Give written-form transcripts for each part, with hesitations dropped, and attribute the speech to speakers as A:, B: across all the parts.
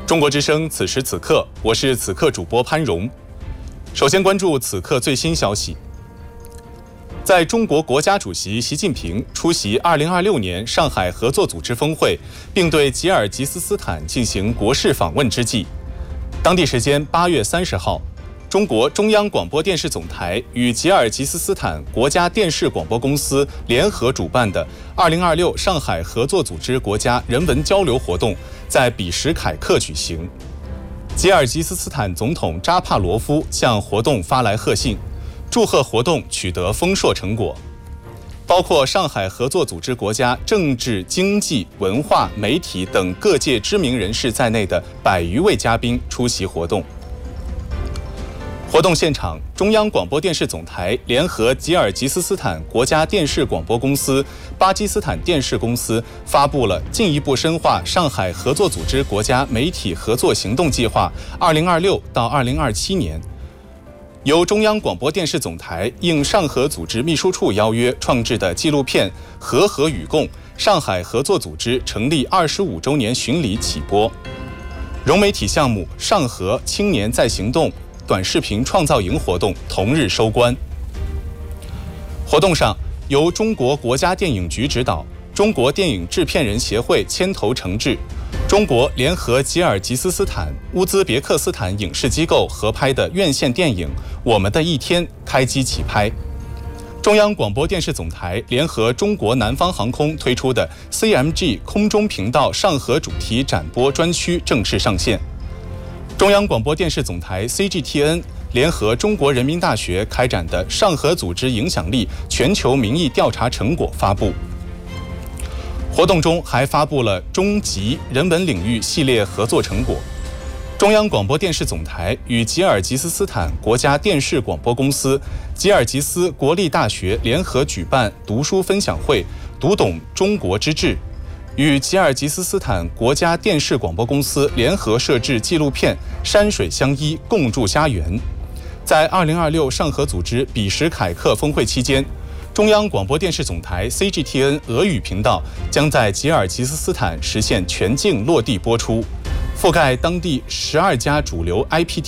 A: 中国之声，此时此刻，我是此刻主播潘荣。首先关注此刻最新消息。在中国国家主席习近平出席2026年上海合作组织峰会，并对吉尔吉斯斯坦进行国事访问之际，当地时间8月30号，中国中央广播电视总台与吉尔吉斯斯坦国家电视广播公司联合主办的2026上海合作组织国家人文交流活动在比什凯克举行。吉尔吉斯斯坦总统扎帕罗夫向活动发来贺信，祝贺活动取得丰硕成果。包括上海合作组织国家政治、经济、文化、媒体等各界知名人士在内的100余位嘉宾出席活动。活动现场，中央广播电视总台联合吉尔吉斯斯坦国家电视广播公司、巴基斯坦电视公司发布了进一步深化上海合作组织国家媒体合作行动计划2026到2027年，由中央广播电视总台应上合组织秘书处邀约创制的纪录片《和和与共：上海合作组织成立25周年巡礼》起播。融媒体项目上合青年在行动短视频创造营活动同日收官。活动上，由中国国家电影局指导，中国电影制片人协会牵头承制，中国联合吉尔吉斯斯坦、乌兹别克斯坦影视机构合拍的院线电影《我们的一天》开机起拍。中央广播电视总台联合中国南方航空推出的 CMG 空中频道上合主题展播专区正式上线。中央广播电视总台 CGTN 联合中国人民大学开展的上合组织影响力全球民意调查成果发布。活动中还发布了中吉人文领域系列合作成果。中央广播电视总台与吉尔吉斯斯坦国家电视广播公司、吉尔吉斯国立大学联合举办读书分享会，读懂中国之志。与吉尔吉斯斯坦国家电视广播公司联合摄制纪录片《山水相依，共筑家园》。在2026上合组织比什凯克峰会期间，中央广播电视总台 CGTN 俄语频道将在吉尔吉斯斯坦实现全境落地播出，覆盖当地12家主流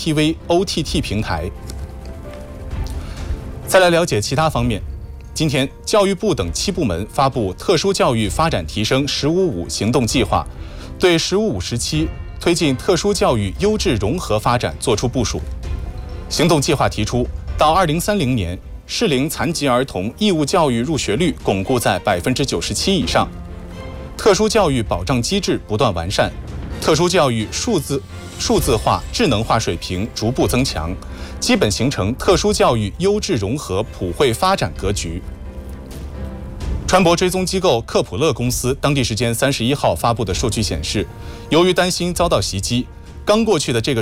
A: IPTV、OTT 平台。再来了解其他方面。今天，教育部等7部门发布特殊教育发展提升“15-5”行动计划，对“15-5”时期推进特殊教育优质融合发展作出部署。行动计划提出，到2030年，适龄残疾儿童义务教育入学率巩固在97%以上，特殊教育保障机制不断完善，特殊教育数字化、智能化水平逐步增强，基本形成特殊教育优质融合普惠发展格局。船舶追踪机构克普勒公司当地时间31号发布的数据显示，由于担心遭到袭击，刚过去的这个